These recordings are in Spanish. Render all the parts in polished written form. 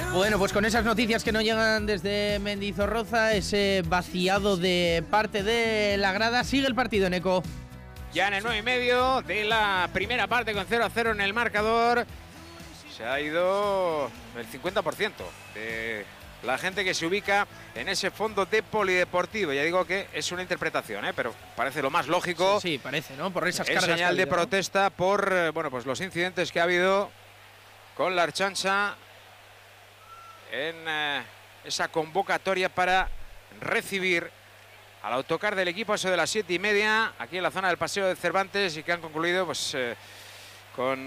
Bueno, pues con esas noticias que nos llegan desde Mendizorroza, ese vaciado de parte de la grada, sigue el partido, Neco. Ya en el 9:30 de la primera parte, con 0-0 en el marcador, se ha ido el 50% de la gente que se ubica en ese fondo de polideportivo. Ya digo que es una interpretación, pero parece lo más lógico. Sí, parece, ¿no? Por esas es cargas señal que ha habido, de protesta, ¿no? Por pues los incidentes que ha habido con la Archancha en esa convocatoria para recibir al autocar del equipo, eso de las 7:30, aquí en la zona del Paseo de Cervantes, y que han concluido pues con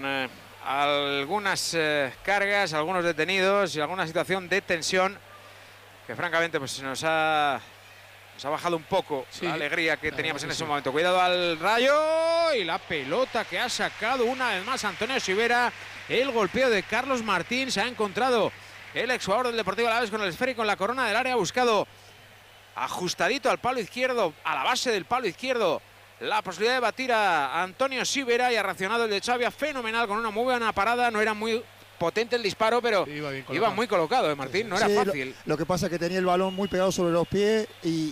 algunas cargas, algunos detenidos y alguna situación de tensión que francamente pues nos ha bajado un poco la alegría que teníamos en ese momento. Cuidado al Rayo, y la pelota que ha sacado una vez más Antonio Sivera. El golpeo de Carlos Martín. Se ha encontrado el exjugador del Deportivo Alavés con el esférico en la corona del área. Ha buscado ajustadito al palo izquierdo, a la base del palo izquierdo, la posibilidad de batir a Antonio Sivera, y ha reaccionado el de Xavi fenomenal con una muy buena parada. No era muy potente el disparo, pero iba muy colocado, Martín, no era fácil. Lo que pasa es que tenía el balón muy pegado sobre los pies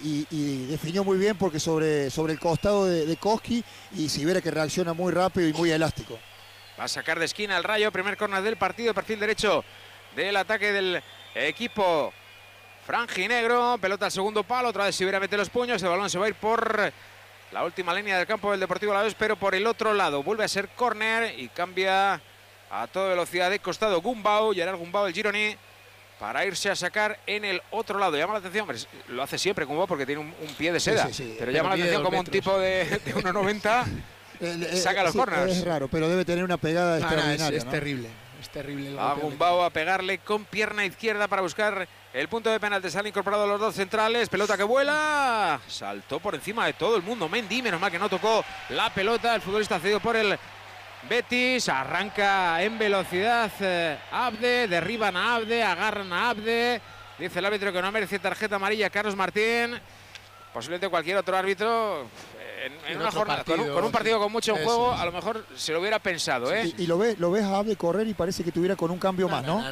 y definió muy bien, porque sobre el costado de Koski, y Sivera que reacciona muy rápido y muy elástico. Va a sacar de esquina el Rayo, primer córner del partido, perfil derecho del ataque del equipo franjinegro. Pelota al segundo palo, otra vez Sivera mete los puños, el balón se va a ir por la última línea del campo del Deportivo Alavés, pero por el otro lado. Vuelve a ser córner y cambia a toda velocidad de costado Gumbau, Gerard Gumbau, el gironí, para irse a sacar en el otro lado. Llama la atención, lo hace siempre Gumbau porque tiene un pie de seda, pero llama la atención como un tipo de 1,90 saca los corners. Es raro, pero debe tener una pegada extraordinaria. Es terrible. Es terrible. Va Gumbau a pegarle con pierna izquierda para buscar el punto de penalti. Se han incorporado los dos centrales. Pelota que vuela. Saltó por encima de todo el mundo Mendy. Menos mal que no tocó la pelota. El futbolista cedido por el Betis. Arranca en velocidad Abde. Derriban a Abde. Agarran a Abde. Dice el árbitro que no merece tarjeta amarilla Carlos Martín. Posiblemente cualquier otro árbitro en una jornada con un partido con mucho en juego, a lo mejor se lo hubiera pensado, Y lo ves a Abde correr y parece que tuviera con un cambio más, ¿no?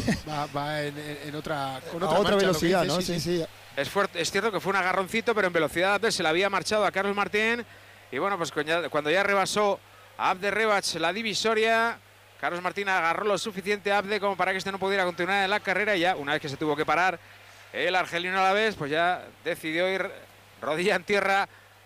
Va en otra, con otra velocidad, ¿no? Sí. Es cierto que fue un agarroncito, pero en velocidad Abde se le había marchado a Carlos Martín. Y bueno, pues cuando ya rebasó a Abde Rebach la divisoria, Carlos Martín agarró lo suficiente a Abde como para que este no pudiera continuar en la carrera. Y ya, una vez que se tuvo que parar el argelino a la vez, pues ya decidió ir rodilla en tierra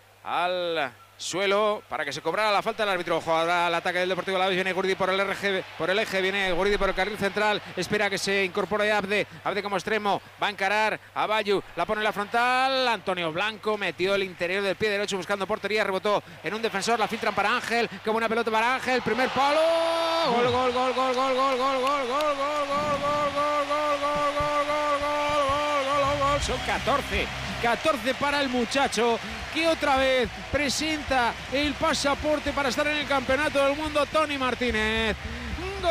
al suelo para que se cobrara la falta. El árbitro jugará al ataque del Deportivo Alavés. Viene Guridi por el eje, viene Guridi por el carril central, espera que se incorpore Abde como extremo, va a encarar a Bayu, la pone en la frontal. Antonio Blanco metió el interior del pie derecho buscando portería, rebotó en un defensor, la filtran para Ángel, qué buena pelota para Ángel, primer palo, gol, gol, gol, gol, gol, gol, gol, gol, gol, gol, gol, gol, gol, gol, gol. Son 14 para el muchacho, que otra vez presenta el pasaporte para estar en el Campeonato del Mundo. Tony Martínez. ¡Gol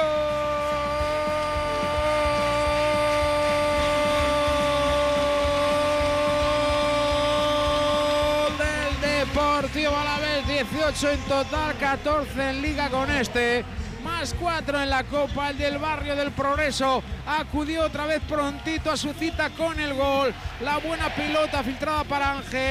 del Deportivo Alavés! 18 en total, 14 en Liga con este, más 4 en la Copa. El del Barrio del Progreso acudió otra vez prontito a su cita con el gol. La buena pelota filtrada para Ángel.